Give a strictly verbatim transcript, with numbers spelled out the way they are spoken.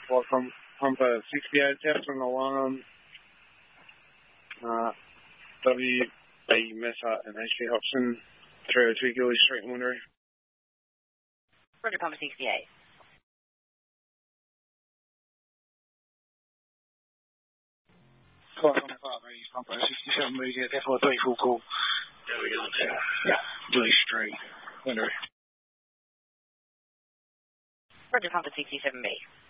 Welcome. Pumper sixty-eight, test on alarm. Uh, W B Mesa and H P Hobson, three oh two Gilly Street, Wandery. Roger, Pumper sixty-eight. Five on F R, Pumper sixty-seven, media, F I three, full call. There we go. Yeah, yeah. Gilly Street, Wandery. Roger, Pumper sixty-seven B.